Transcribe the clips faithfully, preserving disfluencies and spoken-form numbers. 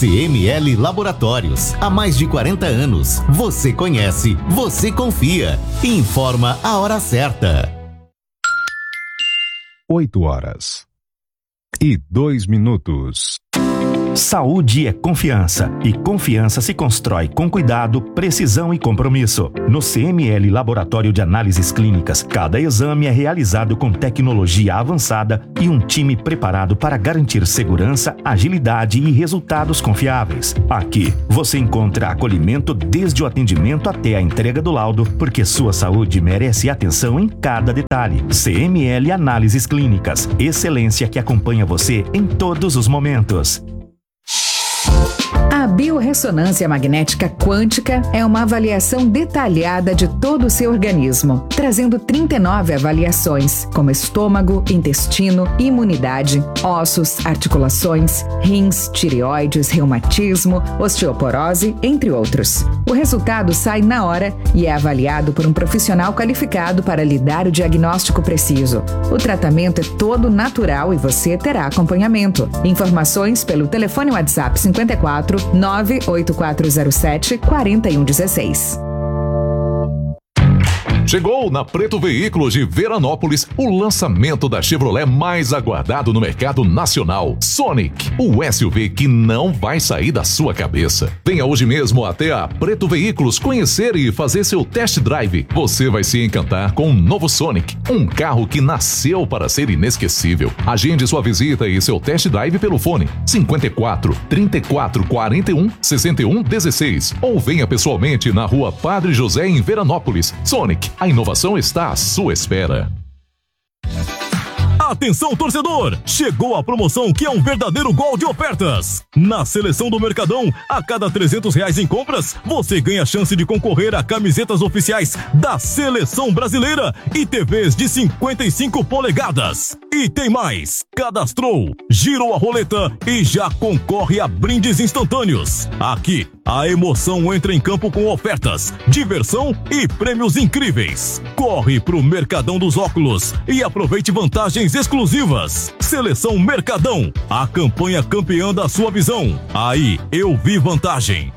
C M L Laboratórios, há mais de quarenta anos. Você conhece, você confia. Informa a hora certa. oito horas e dois minutos. Saúde é confiança, e confiança se constrói com cuidado, precisão e compromisso. No C M L Laboratório de Análises Clínicas, cada exame é realizado com tecnologia avançada e um time preparado para garantir segurança, agilidade e resultados confiáveis. Aqui, você encontra acolhimento desde o atendimento até a entrega do laudo, porque sua saúde merece atenção em cada detalhe. C M L Análises Clínicas, excelência que acompanha você em todos os momentos. A biorressonância magnética quântica é uma avaliação detalhada de todo o seu organismo, trazendo trinta e nove avaliações, como estômago, intestino, imunidade, ossos, articulações, rins, tireoides, reumatismo, osteoporose, entre outros. O resultado sai na hora e é avaliado por um profissional qualificado para lhe dar o diagnóstico preciso. O tratamento é todo natural e você terá acompanhamento. Informações pelo telefone WhatsApp cinquenta e quatro, nove oito quatro zero sete, quatro um um seis. Chegou na Preto Veículos de Veranópolis o lançamento da Chevrolet mais aguardado no mercado nacional, Sonic, o S U V que não vai sair da sua cabeça. Venha hoje mesmo até a Preto Veículos conhecer e fazer seu test drive. Você vai se encantar com o novo Sonic, um carro que nasceu para ser inesquecível. Agende sua visita e seu test drive pelo fone cinquenta e quatro, trinta e quatro, quarenta e um, sessenta e um, dezesseis ou venha pessoalmente na Rua Padre José em Veranópolis. Sonic, a inovação está à sua espera. Atenção, torcedor! Chegou a promoção que é um verdadeiro gol de ofertas. Na Seleção do Mercadão, a cada trezentos reais em compras, você ganha a chance de concorrer a camisetas oficiais da Seleção Brasileira e T Vs de cinquenta e cinco polegadas. E tem mais! Cadastrou, girou a roleta e já concorre a brindes instantâneos. Aqui, a emoção entra em campo com ofertas, diversão e prêmios incríveis. Corre pro Mercadão dos Óculos e aproveite vantagens exclusivas. Seleção Mercadão, a campanha campeã da sua visão. Aí eu vi vantagem.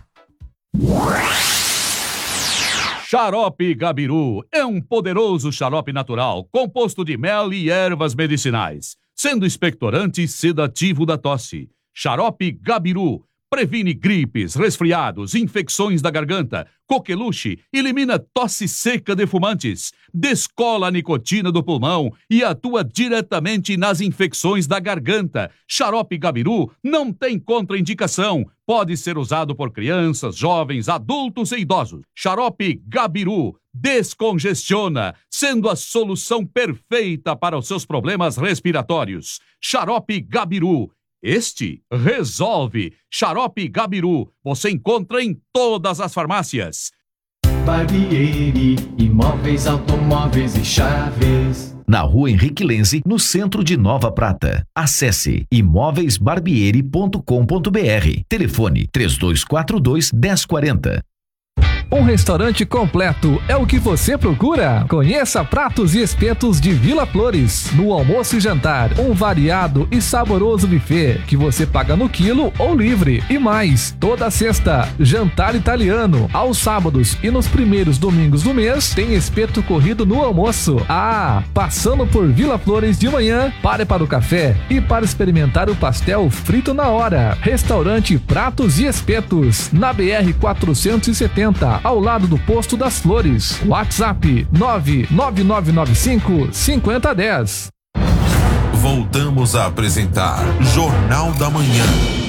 Xarope Gabiru é um poderoso xarope natural composto de mel e ervas medicinais, sendo expectorante e sedativo da tosse. Xarope Gabiru previne gripes, resfriados, infecções da garganta, coqueluche, elimina tosse seca de fumantes, descola a nicotina do pulmão e atua diretamente nas infecções da garganta. Xarope Gabiru não tem contraindicação. Pode ser usado por crianças, jovens, adultos e idosos. Xarope Gabiru descongestiona, sendo a solução perfeita para os seus problemas respiratórios. Xarope Gabiru. Este resolve. Xarope Gabiru, você encontra em todas as farmácias. Barbieri, imóveis, automóveis e chaves. Na Rua Henrique Lenze, no centro de Nova Prata. Acesse imóveis barbieri ponto com ponto br. Telefone três dois quatro dois, um zero quatro zero. Um restaurante completo é o que você procura? Conheça Pratos e Espetos de Vila Flores. No almoço e jantar, um variado e saboroso buffet que você paga no quilo ou livre. E mais, toda sexta, jantar italiano. Aos sábados e nos primeiros domingos do mês, tem espeto corrido no almoço. Ah, passando por Vila Flores de manhã, pare para o café e para experimentar o pastel frito na hora. Restaurante Pratos e Espetos, na B R quatrocentos e setenta, ao lado do Posto das Flores. WhatsApp nove nove nove nove cinco, cinco zero um zero. Voltamos a apresentar Jornal da Manhã.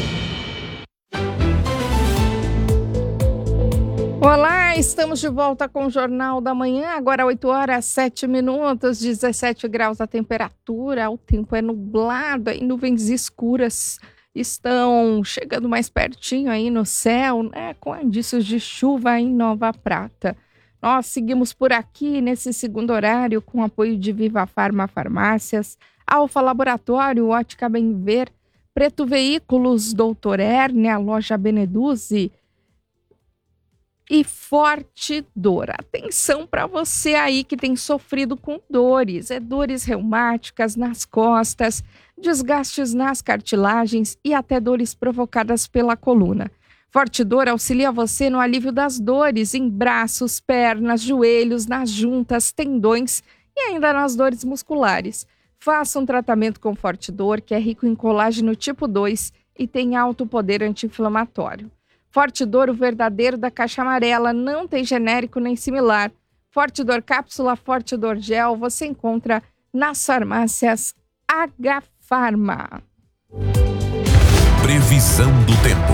Olá, estamos de volta com o Jornal da Manhã, agora oito horas, sete minutos, dezessete graus a temperatura, o tempo é nublado, aí nuvens escuras estão chegando mais pertinho aí no céu, né, com indícios de chuva em Nova Prata. Nós seguimos por aqui nesse segundo horário com apoio de Viva Farma Farmácias, Alfa Laboratório, Ótica Bem Ver, Preto Veículos, Doutor Hérnia, Loja Beneduzzi, e forte dor. Atenção para você aí que tem sofrido com dores, é dores reumáticas nas costas, desgastes nas cartilagens e até dores provocadas pela coluna. Forte Dor auxilia você no alívio das dores em braços, pernas, joelhos, nas juntas, tendões e ainda nas dores musculares. Faça um tratamento com Forte Dor, que é rico em colágeno tipo dois e tem alto poder anti-inflamatório. Forte Dor, o verdadeiro da caixa amarela, não tem genérico nem similar. Forte Dor Cápsula, Forte Dor Gel, você encontra nas farmácias H Farma. Previsão do tempo.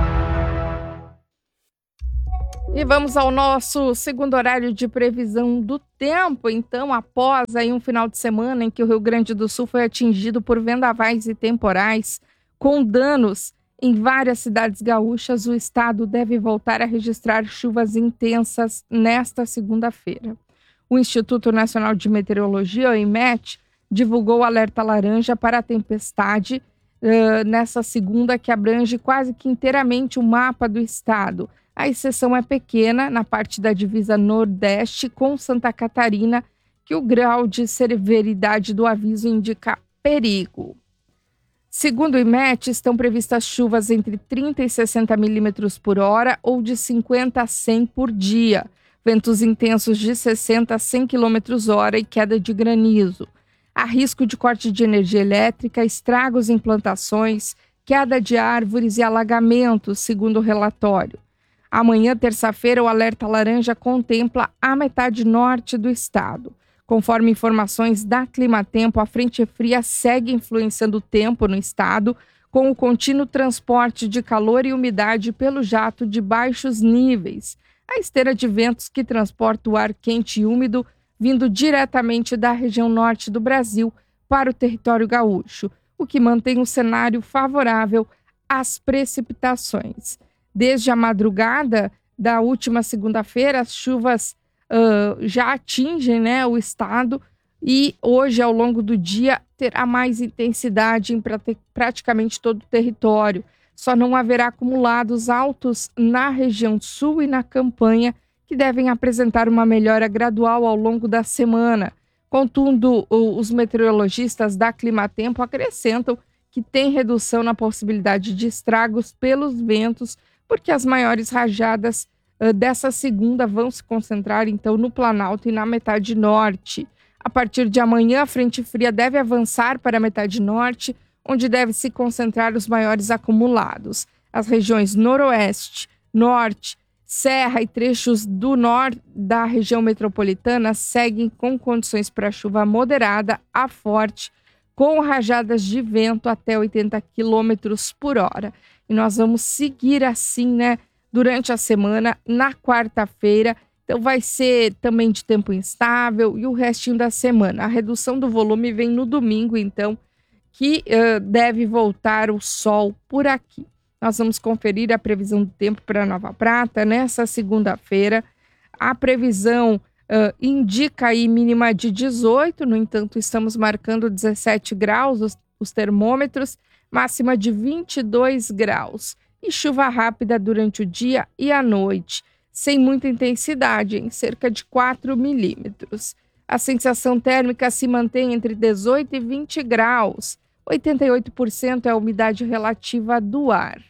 E vamos ao nosso segundo horário de previsão do tempo. Então, após aí um final de semana em que o Rio Grande do Sul foi atingido por vendavais e temporais, com danos em várias cidades gaúchas, o estado deve voltar a registrar chuvas intensas nesta segunda-feira. O Instituto Nacional de Meteorologia, o INMET, divulgou o alerta laranja para a tempestade uh, nessa segunda, que abrange quase que inteiramente o mapa do estado. A exceção é pequena na parte da divisa nordeste com Santa Catarina, que o grau de severidade do aviso indica perigo. Segundo o INMET, estão previstas chuvas entre trinta e sessenta milímetros por hora ou de cinquenta a cem por dia, ventos intensos de sessenta a cem quilômetros por hora e queda de granizo. Há risco de corte de energia elétrica, estragos em plantações, queda de árvores e alagamentos, segundo o relatório. Amanhã, terça-feira, o alerta laranja contempla a metade norte do estado. Conforme informações da Climatempo, a frente fria segue influenciando o tempo no estado, com o contínuo transporte de calor e umidade pelo jato de baixos níveis, a esteira de ventos que transporta o ar quente e úmido vindo diretamente da região norte do Brasil para o território gaúcho, o que mantém um cenário favorável às precipitações. Desde a madrugada da última segunda-feira, as chuvas uh, já atingem, né, o estado e hoje, ao longo do dia, terá mais intensidade em prate- praticamente todo o território. Só não haverá acumulados altos na região sul e na campanha, que devem apresentar uma melhora gradual ao longo da semana. Contudo, os meteorologistas da Climatempo acrescentam que tem redução na possibilidade de estragos pelos ventos, porque as maiores rajadas uh, dessa segunda vão se concentrar, então, no Planalto e na metade norte. A partir de amanhã, a frente fria deve avançar para a metade norte, onde deve se concentrar os maiores acumulados. As regiões noroeste, norte, serra e trechos do norte da região metropolitana seguem com condições para chuva moderada a forte, com rajadas de vento até oitenta quilômetros por hora. E nós vamos seguir assim, né, durante a semana, na quarta-feira. Então vai ser também de tempo instável e o restinho da semana. A redução do volume vem no domingo, então, que uh, deve voltar o sol por aqui. Nós vamos conferir a previsão do tempo para Nova Prata nessa segunda-feira. A previsão uh, indica aí mínima de dezoito, no entanto, estamos marcando dezessete graus os, os termômetros, máxima de vinte e dois graus. E chuva rápida durante o dia e a noite, sem muita intensidade, em cerca de quatro milímetros. A sensação térmica se mantém entre dezoito e vinte graus. oitenta e oito por cento é a umidade relativa do ar.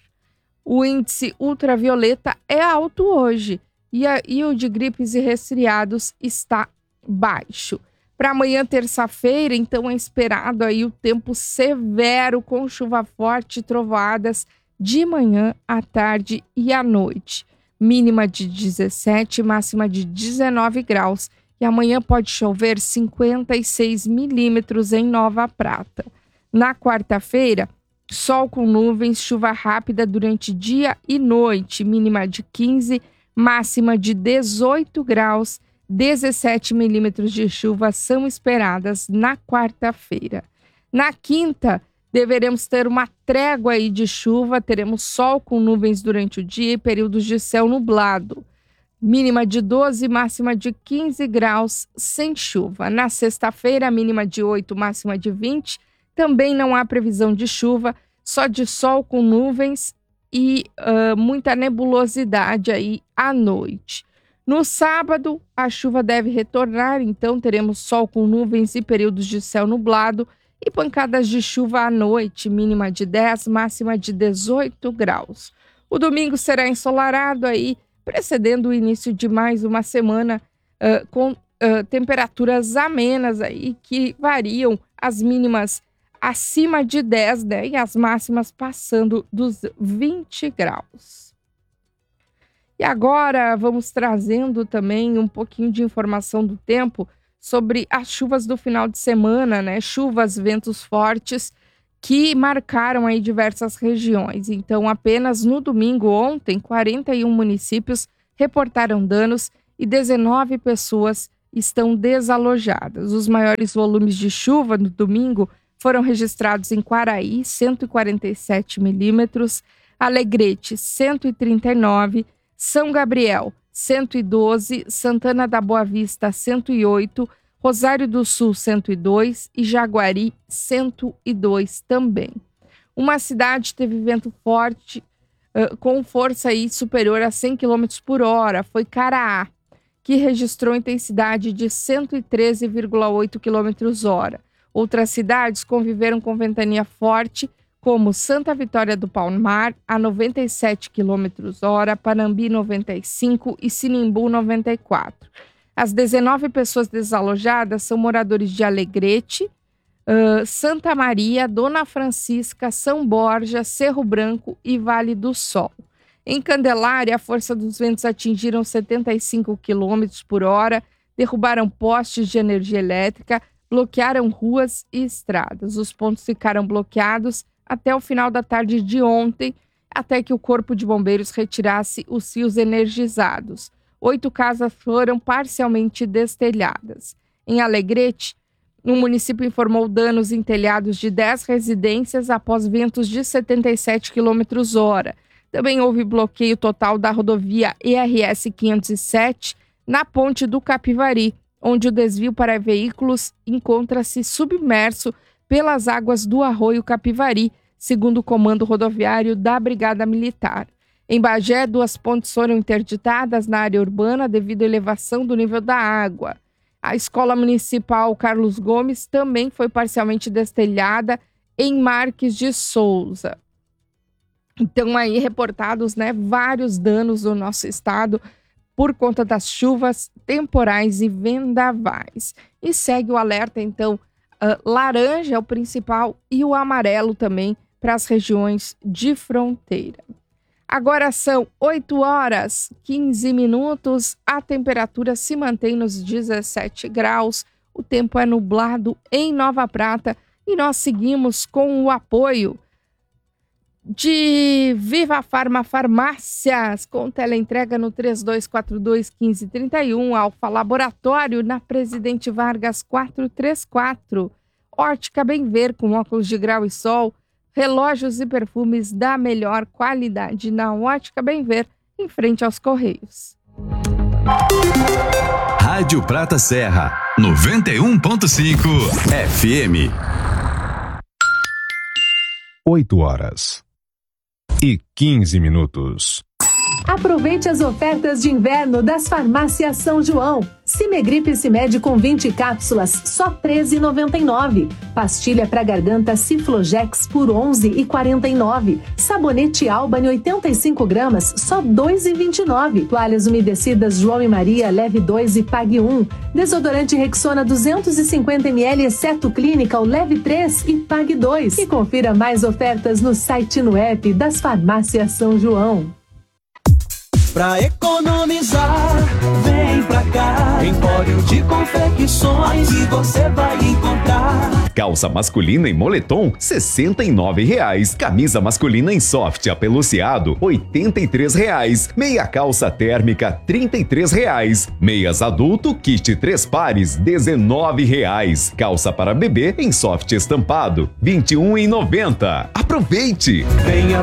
O índice ultravioleta é alto hoje e, a, e o de gripes e resfriados está baixo. Para amanhã, terça-feira, então é esperado aí o tempo severo com chuva forte e trovoadas de manhã, à tarde e à noite. Mínima de dezessete, máxima de dezenove graus. E amanhã pode chover cinquenta e seis milímetros em Nova Prata. Na quarta-feira, sol com nuvens, chuva rápida durante dia e noite, mínima de quinze, máxima de dezoito graus. dezessete milímetros de chuva são esperadas na quarta-feira. Na quinta, deveremos ter uma trégua aí de chuva, teremos sol com nuvens durante o dia e períodos de céu nublado. Mínima de doze, máxima de quinze graus, sem chuva. Na sexta-feira, mínima de oito, máxima de vinte. Também não há previsão de chuva, só de sol com nuvens e uh, muita nebulosidade aí à noite. No sábado, a chuva deve retornar, então teremos sol com nuvens e períodos de céu nublado e pancadas de chuva à noite, mínima de dez, máxima de dezoito graus. O domingo será ensolarado aí, precedendo o início de mais uma semana uh, com uh, temperaturas amenas aí, que variam as mínimas acima de dez, né, e as máximas passando dos vinte graus. E agora vamos trazendo também um pouquinho de informação do tempo sobre as chuvas do final de semana, né? Chuvas, ventos fortes que marcaram aí diversas regiões. Então, apenas no domingo ontem, quarenta e um municípios reportaram danos e dezenove pessoas estão desalojadas. Os maiores volumes de chuva no domingo foram registrados em Quaraí, cento e quarenta e sete milímetros, Alegrete, cento e trinta e nove, São Gabriel, cento e doze, Santana da Boa Vista, cento e oito, Rosário do Sul, cento e dois e Jaguari, cento e dois também. Uma cidade teve vento forte, uh, com força aí superior a cem quilômetros por hora, foi Caraá, que registrou intensidade de cento e treze vírgula oito quilômetros por hora. Outras cidades conviveram com ventania forte, como Santa Vitória do Palmar, a noventa e sete quilômetros por hora, Panambi noventa e cinco e Sinimbu noventa e quatro. As dezenove pessoas desalojadas são moradores de Alegrete, uh, Santa Maria, Dona Francisca, São Borja, Cerro Branco e Vale do Sol. Em Candelária, a força dos ventos atingiram setenta e cinco quilômetros por hora, derrubaram postes de energia elétrica, bloquearam ruas e estradas. Os pontos ficaram bloqueados até o final da tarde de ontem, até que o Corpo de Bombeiros retirasse os fios energizados. Oito casas foram parcialmente destelhadas. Em Alegrete, o município informou danos em telhados de dez residências após ventos de setenta e sete quilômetros por hora. Também houve bloqueio total da rodovia E R S quinhentos e sete na ponte do Capivari, onde o desvio para veículos encontra-se submerso pelas águas do Arroio Capivari, segundo o Comando Rodoviário da Brigada Militar. Em Bagé, duas pontes foram interditadas na área urbana devido à elevação do nível da água. A Escola Municipal Carlos Gomes também foi parcialmente destelhada em Marques de Souza. Então, aí reportados, né, vários danos no nosso estado por conta das chuvas temporais e vendavais. E segue o alerta, então, uh, laranja é o principal e o amarelo também para as regiões de fronteira. Agora são oito horas, quinze minutos, a temperatura se mantém nos dezessete graus, o tempo é nublado em Nova Prata e nós seguimos com o apoio de Viva Farma Farmácias, com teleentrega no três dois quatro dois, um cinco três um, Alfa Laboratório na Presidente Vargas quatrocentos e trinta e quatro, Ótica Bem Ver com óculos de grau e sol, relógios e perfumes da melhor qualidade na Ótica Bem Ver, em frente aos Correios. Rádio Prata Serra, noventa e um ponto cinco F M. oito horas e quinze minutos. Aproveite as ofertas de inverno das Farmácias São João. Cimegripe Cimed com vinte cápsulas, só treze reais e noventa e nove centavos. Pastilha para garganta Ciflogex por onze reais e quarenta e nove centavos. Sabonete Albany oitenta e cinco gramas, só dois reais e vinte e nove centavos. Toalhas umedecidas João e Maria, leve dois e pague um. Desodorante Rexona duzentos e cinquenta mililitros, exceto Clinical, leve três e pague dois. E confira mais ofertas no site e no app das Farmácias São João. Pra economizar, vem pra cá. Empório de confecções e você vai encontrar. Calça masculina em moletom, sessenta e nove reais. Camisa masculina em soft apeluciado, oitenta e três reais. Meia calça térmica, trinta e três reais. Meias adulto, kit três pares, dezenove reais. Calça para bebê em soft estampado, vinte e um reais e noventa centavos. Aproveite! Venha